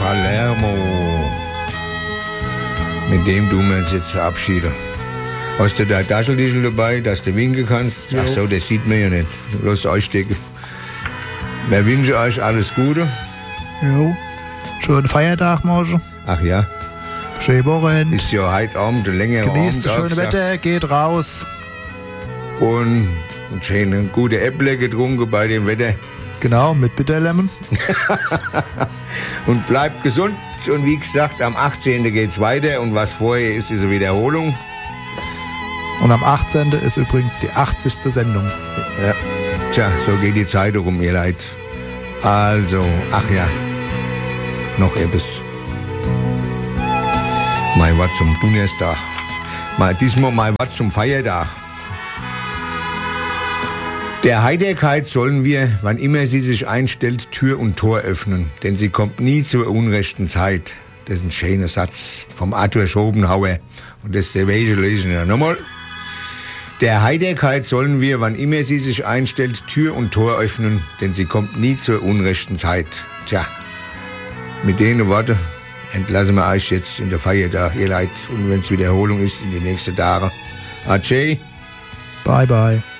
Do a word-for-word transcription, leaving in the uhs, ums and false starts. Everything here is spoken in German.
Palermo. Mit dem du wir uns jetzt verabschieden. Hast du da Tascheltischel dabei, dass du winken kannst? Jo. Ach so, das sieht man ja nicht. Lass euch stecken. Wir wünschen euch alles Gute. Jo. Schönen Feiertag morgen. Ach ja, Schöne Woche. ist ja heute Abend ein längerer Abend. Genießt das schöne angesagt. Wetter, geht raus. Und ein schöne, gute Äpfel getrunken bei dem Wetter. Genau, mit Bitterlemon. Und bleibt gesund. Und wie gesagt, am achtzehnten geht's weiter. Und was vorher ist, ist eine Wiederholung. Und am achtzehnten ist übrigens die achtzigste Sendung. Ja. Tja, so geht die Zeit rum, ihr Leid. Also, ach ja, noch etwas. Mein Wort zum Donnerstag. Mal, diesmal mein Wort zum Feiertag. Der Heiterkeit sollen wir, wann immer sie sich einstellt, Tür und Tor öffnen, denn sie kommt nie zur unrechten Zeit. Das ist ein schöner Satz vom Arthur Schopenhauer. Und das der Wege lesen ja nochmal. Der Heiterkeit sollen wir, wann immer sie sich einstellt, Tür und Tor öffnen, denn sie kommt nie zur unrechten Zeit. Tja, mit denen Worten entlassen wir euch jetzt in der Feiertag, ihr Leid. Und wenn es Wiederholung ist, in die nächsten Tage. Adieu. Bye, bye.